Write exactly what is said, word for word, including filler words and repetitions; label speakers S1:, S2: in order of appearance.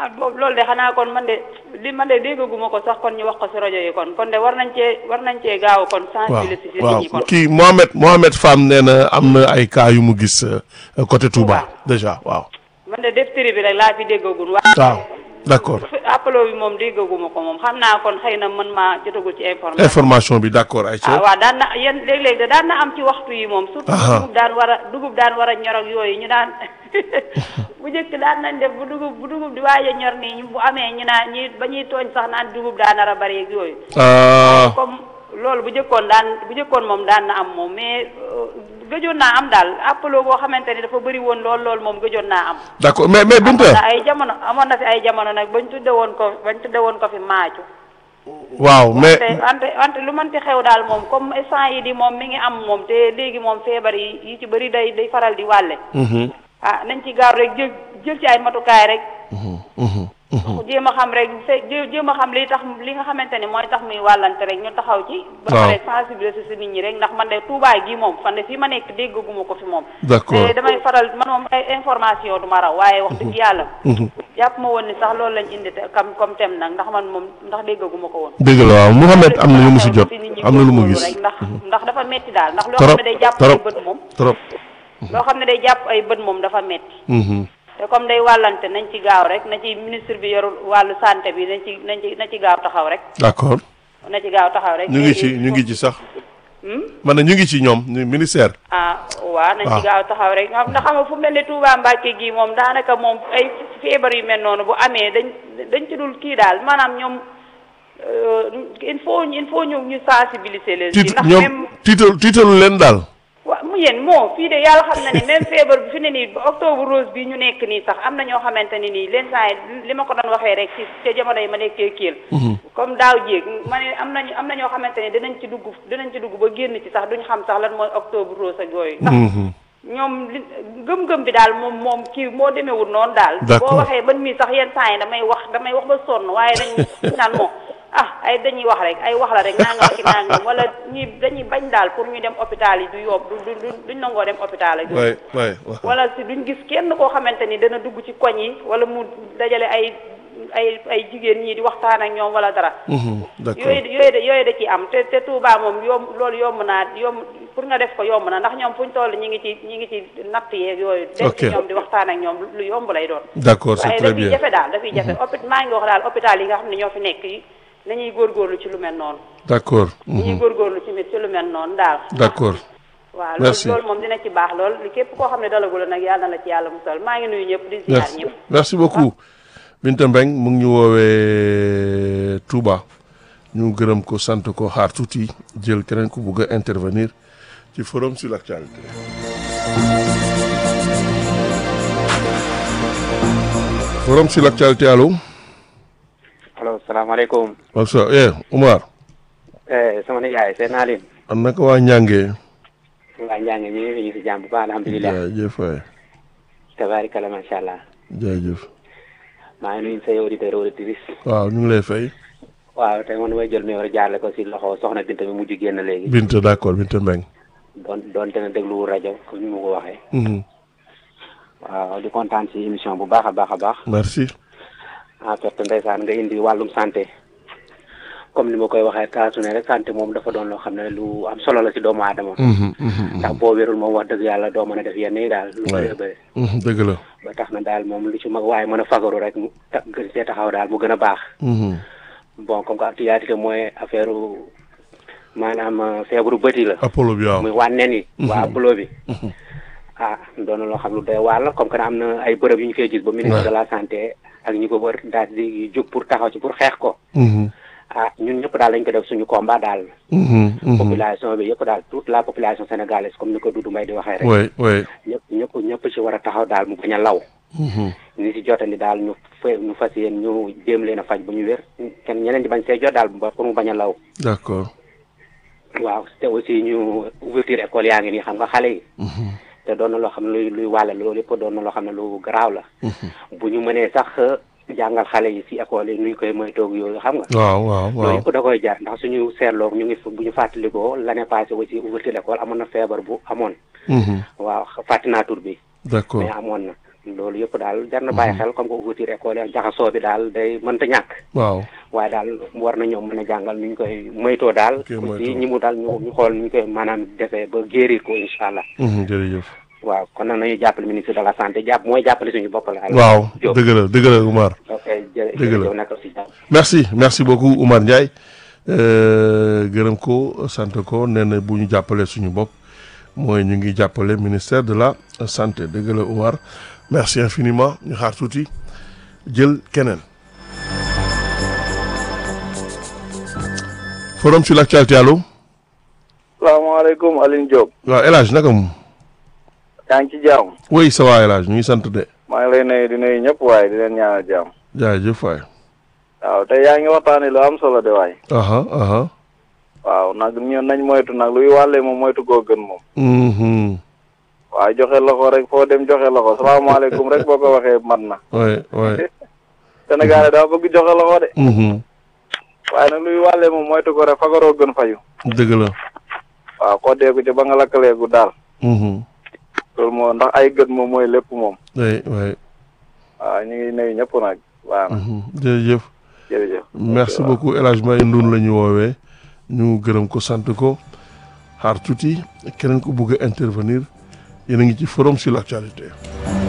S1: ah boobu loolu de xanaa kon man de li man de déggaguma ko sax kon ñu wax ko si rajo yi kon kon de war nañ cee war nañ cee gaaw kon sensibiliser nit ñi kon
S2: waaw kii Mohamed Mohamed Fam nee na am na ay cas yu mu gis côté Touba déjà waaw.
S1: man de def tri bi rek laa fi déggagul.
S2: waaw d'accord.
S1: appelo bi moom déggaguma ko moom xam naa kon xëy na man maa jotagul ci information.
S2: information bi d'accord ay
S1: ah waaw daan na yéen léeg-léeg de daan na am ci waxtu yi moom. surtout dugub daan war a dugub daan war a ñor ak yooyu ñu daan bu njëkk daan nañ def bu dugub bu dugub di waaj a ñor nii bu amee ñu naan ñi ba ñuy tooñ sax naan dugub daa nar a bari ak yooyu. comme loolu bu njëkkoon daan bu njëkkoon moom daan na am moom mais gëjoon naa am daal appelo boo xamante ni dafa bëri woon lool lool moom gëjoon naa am.
S2: d'accord mais mais Binta
S1: amoon na ay jamono amoon na fi ay jamono nag bañ tudde woon ko bañ tudde woon ko fi maacu.
S2: waaw mais
S1: wante wante lu mënti xew daal moom comme instant yi di moom mi ngi am moom te léegi moom feebar yi yi ci bëri day day faral di wàlle. ah nañ ci gaaw rek jël jël ci ay matukaay rek. jéem a xam rek jéem a xam li tax li nga xamante ni mooy tax muy wàllante rek ñu taxaw ci. ba pare sensibiliser si nit ñi rek ndax man de Touba gi moom fan de fii ma nekk déggaguma ko fi moom.
S2: d'accord
S1: te damay faral man moom ay information du ma raw waaye wax dëgg yàlla. jàpp ma woon ni sax loolu lañ indi comme comme thème nag ndax man moom ndax déggaguma ko woon.
S2: dëgg la waaw Mouhamed am na lu mu si jot am na lu mu gis.
S1: ndax ndax dafa metti daal ndax loo xam ne day jàpp ay bët moom.
S2: trop
S1: loo xam ne day jàpp ay bët moom dafa metti te comme day wàllante nañ ci gaaw rek na ci ministre bi yorul wàllu santé bi nañ ci nañ ci na ci gaaw taxaw rek.
S2: d'accord.
S1: na ci gaaw taxaw rek.
S2: ñu ngi ci ñu ngi ci sax. man na ñu ngi ci ñoom ministère.
S1: ah waaw nañ ci gaaw taxaw rek ndax xam nga fu mel ne Touba Mbacké gii moom daanaka moom ay feebar yu mel noonu bu amee dañ dañ ci dul kii daal maanaam ñoom il faut il faut ñu ñu sensibiliser leen.
S2: tiit ñoom tiital tiitalu leen daal.
S1: waaw mu yéen moo fii de yàlla xam na ni même feebar bi fi ne nii octobre rose bi ñu nekk nii sax am na ñoo xamante ni nii leen saa yi li ma ko doon waxee rek ci ca jamono yi ma nekkee Kiel. comme daaw jéeg ma ne am nañu am na ñoo xamante ne dinañ ci dugg dinañ ci dugg ba génn ci sax duñ xam sax lan mooy octobre rose ak yooyu. ndax ñoom li gëm-gëm bi daal moom moom kii moo demeewul noonu daal. boo waxee ban mii sax yenn saa yi damay wax damay wax ba sonn waaye dañ naan moom. ah ay dañuy wax rek ay wax la rek nangam ak nangam wala ñi dañuy bañ daal pour ñu dem hôpital yi du yomb du du duñ nangoo dem hôpital yi.
S2: waay waay
S1: wala si duñ gis kenn koo xamante ni dana dugg ci koñ yi wala mu dajale ay ay ay jigéen ñii di waxtaan ak ñoom wala dara.
S2: d'accord
S1: yooyu yooyu da yooyu da ci am te te Touba moom yomb loolu yomb naa yomb pour nga def ko yomb na ndax ñoom fu ñu toll ñi ngi ci ñi ngi ci natt yeeg yooyu. dem ci ñoom di waxtaan ak ñoom lu yomb lay doon.
S2: d'accord c'est très bien
S1: waaye dafay jafe daal dafay jafe hôpital maa ngi wax daal hôpital yi nga xam ne ñoo fi nekk yi nañuy góorgóorlu ci lu mel noonu.
S2: d'accord.
S1: nañuy góorgóorlu ci ci lu mel noonu daal.
S2: d'accord.
S1: waaw
S2: merci
S1: loolu loolu moom dina ci baax lool li képp koo xam ne dalagul nag yàlla na la ci yàlla musal maa ngi nuyu ñëpp di ziar ñëpp.
S2: merci beaucoup Binta Mbengue mu ngi ñu woowee Touba ñu gërëm ko sant ko xaar tuuti jël keneen ku bugg a intervenir ci forum sur l'actualité. forum sur l'actualité allo.
S3: allo salaamaaleykum.
S2: waaw sa eh Umar.
S3: eh sama nijaay seen naa leen.
S2: am naka waa Njànge.
S3: waa Njànge ñu ngi fi ñu si jàmm bu baax alhamdulilah.
S2: jaajëf waay.
S3: tabaarikala macha allah.
S2: jaajëf.
S3: maa ngi nuyu say auditeurs auditrices.
S2: waaw ñu ngi lay fay.
S3: waaw tey man damay jël numéro jaarale ko si loxo soxna Binta mi mujj génn léegi.
S2: Binta d'accord Binta Mbengue.
S3: doon doonte na déglu rajo comme ni ma ko waxee. waaw di kontaan si émission bu baax a baax a baax.
S2: merci.
S3: en fait ndeysaan nga indi wàllum santé comme ni ma koy waxee saa su ne rek santé moom dafa doon loo xam ne lu am solo la si doomu aadama. ndax boo wérul moom wax dëgg yàlla doo mën a def yenn yi daal. lu bëri bëri.
S2: dëgg la.
S3: ba tax na daal moom lu ci mag waaye mën a fagaru rek mu ta gën see taxaw daal mu gën a baax. bon comme que actualité mooy affaire maanaam feebaru bët yi la.
S2: apollo bi waaw
S3: muy wànneen yi. waa apollo bi. ah doon na loo xam lu doy waar la comme que am na ay bërëb yu ñu koy gis ba ministre de la santé ak ñi ko wër daal di jóg pour taxaw ci pour xeex ko. ah ñun ñëpp daal lañ ko def suñu combat daal. population bi yëpp daal toute la population sénégalaise comme ni ko Doudou Mbaye di waxee rek.
S2: oui oui.
S3: ñëpp ñëpp ñëpp ci war a taxaw daal mu bañ a law. ni si jotandi daal ñu fa ñu fas yéen ñu jéem leen a faj bu ñu wér kenn ñeneen di bañ see jot daal pour mu bañ a law.
S2: d'accord.
S3: waaw te aussi ñu ouverture école yaa ngi nii xam nga xale yi. te doon na loo xam ne luy luy wàlle loolu yëpp doon na loo xam ne lu garaaw la. bu ñu mënee sax jàngal xale yi si école yi nuñ koy moytoog yooyu xam nga.
S2: waaw waaw waaw
S3: loolu yëpp da koy jar ndax suñu seetloo ñu ngi bu ñu fàttalikoo l'année passée aussi ouverture école amoon na feebar bu amoon. waaw fàtte naa tur bi.
S2: d'accord
S3: mais amoon na loolu yëpp daal jar na bàyyi xel comme que ouverture école yi jaxasoo bi daal day mënta ñàkk.
S2: waaw
S3: waaye daal war na ñoom mën a jàngal nu ñu koy moytoo daal. aussi ñi mu daal ñu ñu xool nu ñu koy maanaam defee ba guérir ko incha allah.
S2: jërëjëf.
S3: waaw kon nag nañu jàppale ministre de la santé jàpp mooy jàppale suñu bopp la.
S2: waaw dëgg la dëgg la Oumar.
S3: ok jërëjëf
S2: dëgg la
S3: nekk aussi jàpp.
S2: merci merci beaucoup Oumar Ndiaye gërëm ko sant ko nee na bu ñu jàppalee suñu bopp mooy ñu ngi jàppale ministère de la santé dëgg la Oumar merci infiniment ñu xaar tuuti jël keneen. forum sur l'actualité allo.
S4: salaamaaleykum Aline Diop.
S2: waaw El Hadj naka mu.
S4: yaa ngi ci jàmm.
S2: oui ça va El Hadj ñu ngi sant de.
S4: maa ngi lay nuyu di nuyu ñëpp waaye di leen ñaanal jàmm.
S2: jaajëf waay.
S4: waaw te yaa ngi waxtaanee lu am solo de waay.
S2: aha aha.
S4: waaw nag ñun nañ moytu nag luy wàllee moom moytu koo gën moom. waaye joxe loxo rek foo dem joxe loxo salaamaaleykum rek boo ko waxee mat na.
S2: oui oui.
S4: Sénégal daa bëgg joxe loxo de. waaye nag luy wàllee moom moytu ko rek fagaroo gën fayu.
S2: dëgg la.
S4: waaw xoddeeku ci ba nga lakkaleegu daal. loolu moo ndax ay gët moom mooy lépp moom.
S2: oui oui.
S4: waaw ñu ngi nuyu ñëpp nag. waaw
S2: jërëjëf.
S4: jërëjëf.
S2: merci beaucoup El Hadj May Ndoun la ñu woowee ñu gërëm ko sant ko xaar tuuti keneen ko bëgg a intervenir yéen a ngi ci forum sur l'actualité.